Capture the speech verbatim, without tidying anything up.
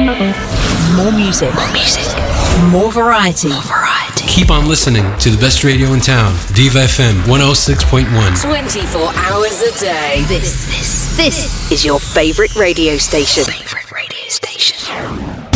More music. More music. More variety. More variety. Keep on listening to the best radio in town. Diva F M one oh six point one. twenty-four hours a day. This, this, this is your favorite radio station. Favorite radio station.